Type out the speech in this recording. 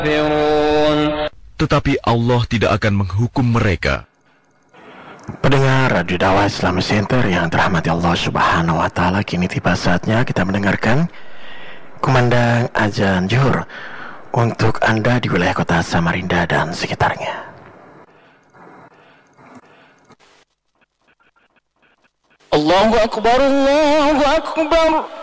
Tetapi Allah tidak akan menghukum mereka. Pendengar Radio Dakwah Islamic Center yang dirahmati Allah Subhanahu wa taala, kini tiba saatnya kita mendengarkan kumandang azan zuhur untuk Anda di wilayah kota Samarinda dan sekitarnya. Allahu Akbar, Allahu Akbar.